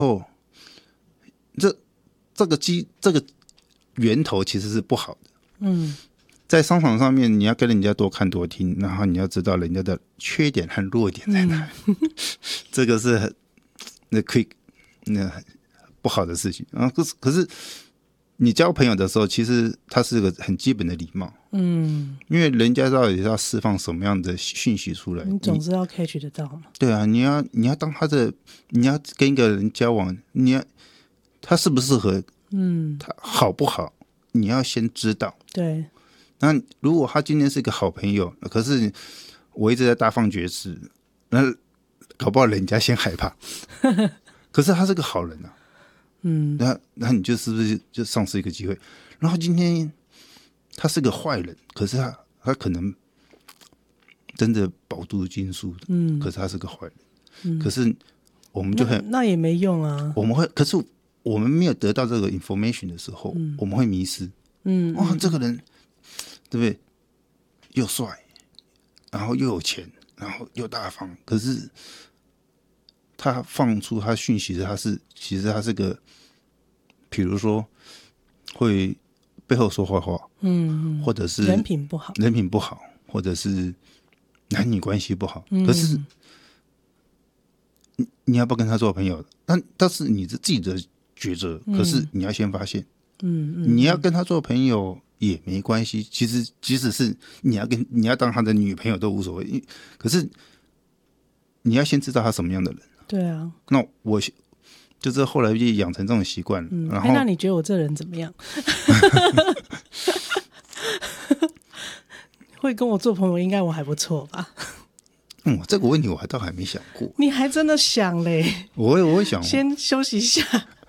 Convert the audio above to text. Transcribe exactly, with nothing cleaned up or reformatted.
哦，这这个基这个源头其实是不好的。嗯，在商场上面，你要跟人家多看多听，然后你要知道人家的缺点和弱点在哪里，嗯、这个是很那可以那不好的事情啊。可是可是你交朋友的时候，其实它是个很基本的礼貌。嗯，因为人家到底要释放什么样的讯息出来， 你总是要 catch 得到嘛。 对啊，你要你要当他的，你要跟一个人交往，你要他适不适合，嗯，他好不好，你要先知道。 对。 那如果他今天是一个好朋友，可是我一直在大放厥词，那搞不好人家先害怕。可是他是个好人啊，嗯，那那你就是不是就丧失一个机会？然后今天他是个坏人，可是他他可能真的饱读经书的，嗯，可是他是个坏人，嗯，可是我们就很那, 那也没用啊。 我们会，可是我们没有得到这个 information 的时候，嗯、我们会迷失。嗯，哇，这个人对不对？又帅，然后又有钱，然后又大方，可是他放出他讯息的，他是其实他是个，比如说会背后说坏话，嗯，或者是人品不好， 人品不好，或者是男女关系不好，嗯、可是你你要不要跟他做朋友？但但是你自己的抉择，可是你要先发现，嗯嗯，你要跟他做朋友也没关系。其实即使是你要跟你要当他的女朋友都无所谓，可是你要先知道他什么样的人。 对啊， 那我就是后来就养成这种习惯，嗯，然后、 欸、那你觉得我这人怎么样？会跟我做朋友，应该我还不错吧？ 嗯，这个问题我还倒还没想过。 你还真的想嘞？ 我会我会想， 先休息一下。